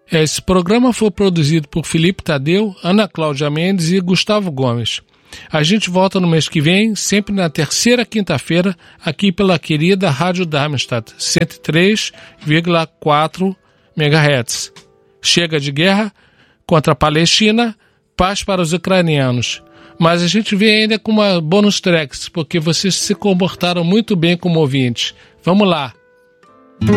Esse programa foi produzido por Felipe Tadeu, Ana Cláudia Mendes e Gustavo Gomes. A gente volta no mês que vem, sempre na terceira quinta-feira, aqui pela querida Rádio Darmstadt, 103,4 MHz. Chega de guerra contra a Palestina, paz para os ucranianos. Mas a gente vem ainda com uma bonus tracks, porque vocês se comportaram muito bem como ouvintes. Vamos lá.